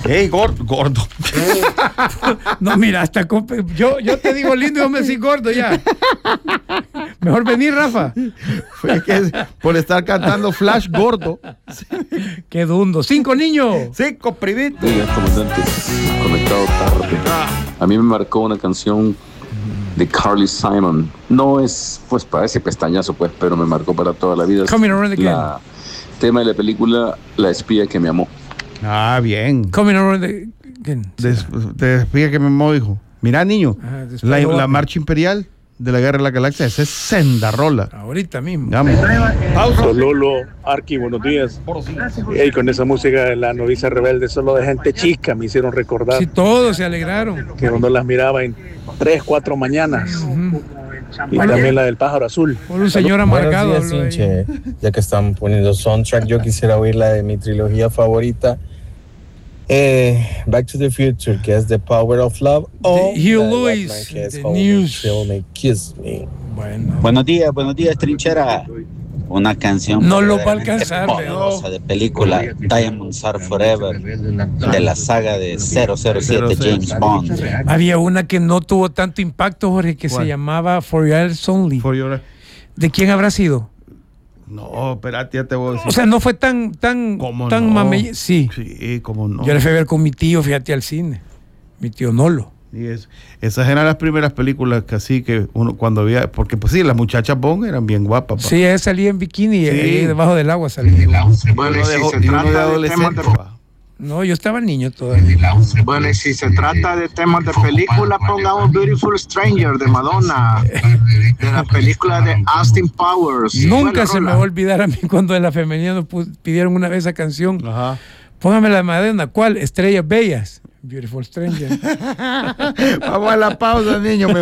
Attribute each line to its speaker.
Speaker 1: Hey, gordo.
Speaker 2: No, mira, hasta yo te digo lindo y vos me decís gordo ya. Mejor venir, Rafa.
Speaker 1: Fue que por estar cantando Flash gordo.
Speaker 2: Qué dundo. 5 niños.
Speaker 1: 5 primitos.
Speaker 3: Días, comandantes, conectado tarde. A mí me marcó una canción de Carly Simon. No es, pues parece pestañazo, pues, pero me marcó para toda la vida.
Speaker 2: Coming Around Again.
Speaker 3: Tema de la película La espía que me amó.
Speaker 1: Ah, bien.
Speaker 2: Coming Around Again.
Speaker 1: Te explica que me amó, hijo. Mira, niño, la marcha imperial de la Guerra de la Galaxia, esa es senda rola.
Speaker 2: Ahorita mismo.
Speaker 1: Vamos. Pausa.
Speaker 4: Lolo, Arqui, buenos días. Y con esa música de La novicia rebelde, solo de gente chica, me hicieron recordar
Speaker 2: Sí, todos se alegraron.
Speaker 4: que uno las miraba en 3, 4 mañanas. Y también la del pájaro azul.
Speaker 2: Por un señor amargado.
Speaker 5: Buenos días, Sinche. Ya que están poniendo soundtrack, yo quisiera oír la de mi trilogía favorita. Back to the Future, que es The Power of Love. O
Speaker 2: Hugh
Speaker 5: la de
Speaker 2: Lewis,
Speaker 5: Batman, que es
Speaker 2: The
Speaker 5: Hold Me,
Speaker 2: News.
Speaker 5: Kill Me, Kiss Me.
Speaker 2: Bueno.
Speaker 6: Buenos días, trinchera. Una canción
Speaker 2: No lo va a
Speaker 6: verdaderamente
Speaker 2: alcanzar,
Speaker 6: poderosa de película Diamonds Are Forever de la saga de 007 James Bond.
Speaker 2: Había una que no tuvo tanto impacto, Jorge, que se llamaba For Your Eyes Only. ¿De quién habrá sido?
Speaker 1: No, espérate, ya te voy a decir.
Speaker 2: O sea, no fue tan
Speaker 1: no?
Speaker 2: mamey. Sí.
Speaker 1: Sí, cómo no.
Speaker 2: Yo le fui a ver con mi tío, fíjate, al cine. Mi tío Nolo.
Speaker 1: Y esas eran las primeras películas que así que uno cuando había, porque pues sí, las muchachas Bond eran bien guapas.
Speaker 2: Sí, ella salía en bikini,
Speaker 1: Sí.
Speaker 2: ahí debajo del agua salía.
Speaker 7: Bueno, y si se trata de temas de...
Speaker 2: No, yo estaba niño todavía.
Speaker 7: Bueno, y si se trata de temas de película, pongamos Beautiful Stranger de Madonna, de la película de Austin Powers.
Speaker 2: Nunca se me
Speaker 7: rola.
Speaker 2: va a olvidar a mí cuando de la femenina nos pidieron una vez esa canción.
Speaker 1: Ajá.
Speaker 2: Póngame la de Madonna. ¿Cuál? Estrellas Bellas. Beautiful Stranger.
Speaker 1: Vamos a la pausa, niño.